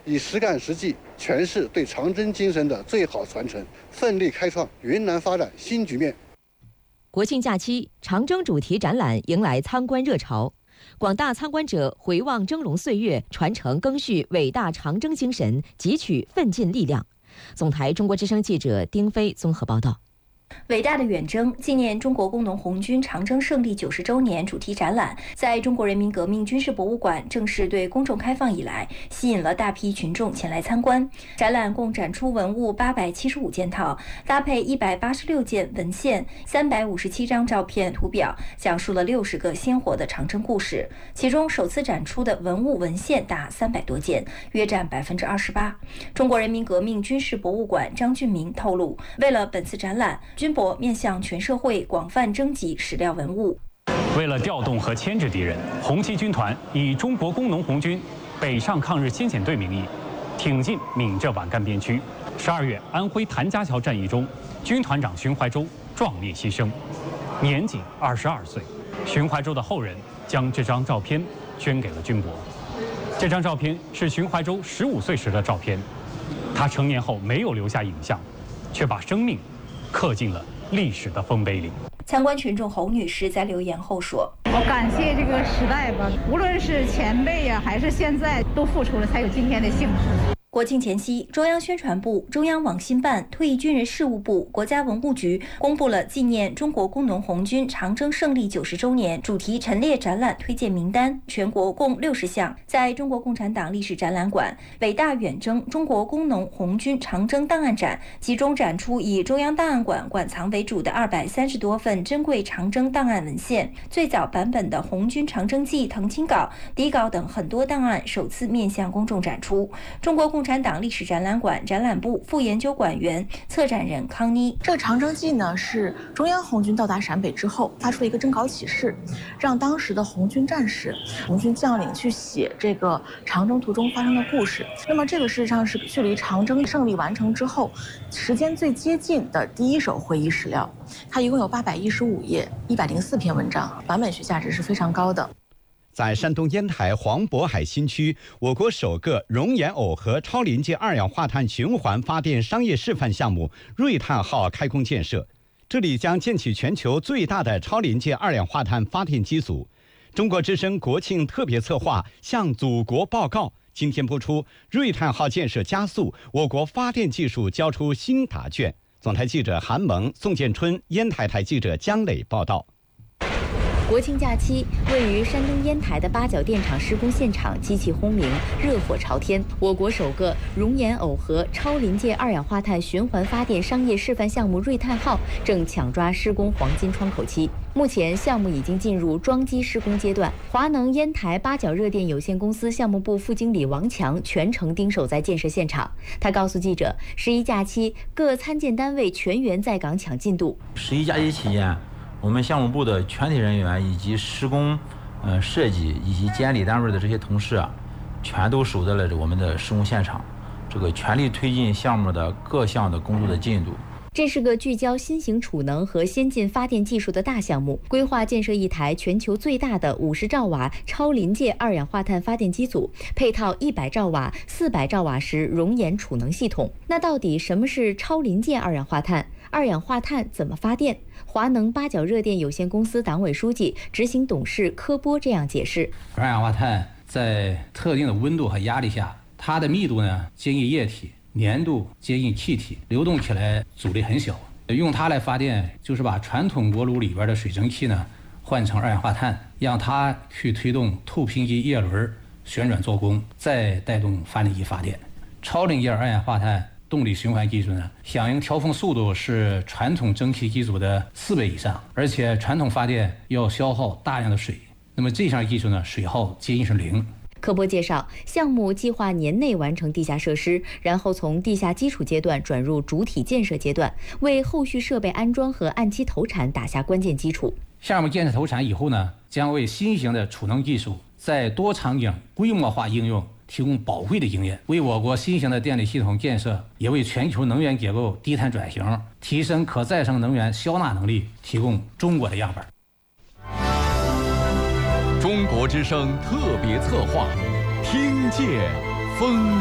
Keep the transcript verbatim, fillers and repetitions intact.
以实干实际诠释对长征精神的最好传承，奋力开创云南发展新局面。 国庆假期，长征主题展览迎来参观热潮，广大参观者回望峥嵘岁月，传承赓续伟大长征精神，汲取奋进力量。总台中国之声记者丁飞综合报道。 伟大的远征纪念中国工农红军长征胜利九十周年主题展览在中国人民革命军事博物馆正式对公众开放以来，吸引了大批群众前来参观。展览共展出文物八百七十五件套，搭配一百八十六件文献、三百五十七张照片图表，讲述了六十个鲜活的长征故事。其中首次展出的文物文献达三百多件，约占百分之二十八。中国人民革命军事博物馆张俊明透露，为了本次展览，军博面向全社会广泛征集史料文物。 为了调动和牵制敌人，红七军团以中国工农红军北上抗日先遣队名义，挺进闽浙皖赣边区。十二月，安徽谭家桥战役中，军团长荀怀洲壮烈牺牲，年仅二十二岁。荀怀洲的后人将这张照片捐给了军博。这张照片是荀怀洲十五岁时的照片，他成年后没有留下影像，却把生命刻进了历史的丰碑里。 参观群众侯女士在留言后说：“ 我感谢这个时代吧，无论是前辈呀、啊，还是现在，都付出了才有今天的幸福。” 国庆前夕，中央宣传部、中央网信办、退役军人事务部、国家文物局公布了纪念中国工农红军长征胜利九十周年主题陈列展览推荐名单，全国共六十项。在中国共产党历史展览馆，伟大远征中国工农红军长征档案展集中展出以中央档案馆馆藏为主的二百三十多份珍贵长征档案文献，最早版本的红军长征记誊亲稿、底稿等很多档案首次面向公众展出。中国共产党历史展览馆展览部副研究馆员、策展人康妮。 这个长征记呢，是中央红军到达陕北之后发出了一个征稿启事，让当时的红军战士、红军将领去写这个长征途中发生的故事。那么这个事实上是距离长征胜利完成之后时间最接近的第一手会议史料。它一共有八百一十五页，一百零四篇文章，版本学价值是非常高的。 在山东烟台黄渤海新区，我国首个熔岩耦合超临界二氧化碳循环发电商业示范项目瑞碳号开工建设，这里将建起全球最大的超临界二氧化碳发电机组。中国之声国庆特别策划向祖国报告，今天播出。瑞碳号建设加速，我国发电技术交出新答卷。总台记者韩萌、宋建春，烟台台记者姜磊报道。 国庆假期，位于山东烟台的八角电厂施工现场机器轰鸣，热火朝天。我国首个熔岩耦合超临界二氧化碳循环发电商业示范项目瑞碳号正抢抓施工黄金窗口期。目前项目已经进入装机施工阶段。华能烟台八角热电有限公司项目部副经理王强全程盯守在建设现场。他告诉记者，十一假期各参建单位全员在岗抢进度。 十一假期期间，我们项目部的全体人员以及施工、呃设计以及监理单位的这些同事啊，全都守在了我们的施工现场，这个全力推进项目的各项的工作的进度。 这是个聚焦新型储能和先进发电技术的大项目，规划建设一台全球最大的五十兆瓦超临界二氧化碳发电机组，配套一百兆瓦、四百兆瓦时熔岩储能系统。那到底什么是超临界二氧化碳？二氧化碳怎么发电？华能八角热电有限公司党委书记、执行董事柯波这样解释： 二氧化碳在特定的温度和压力下，它的密度呢接近液体，粘度接近气体，流动起来阻力很小。用它来发电，就是把传统锅炉里边的水蒸气呢换成二氧化碳，让它去推动透瓶机叶轮旋转做功，再带动发电机发电。超临界二氧化碳动力循环技术呢，响应调峰速度是传统蒸汽机组的四倍以上，而且传统发电要消耗大量的水，那么这项技术呢，水耗接近是零。 柯波介绍，项目计划年内完成地下设施，然后从地下基础阶段转入主体建设阶段，为后续设备安装和按期投产打下关键基础。 项目建设投产以后呢，将为新型的储能技术在多场景规模化应用提供宝贵的经验，为我国新型的电力系统建设，也为全球能源结构低碳转型、提升可再生能源消纳能力提供中国的样板。 中国之声特别策划，听见风。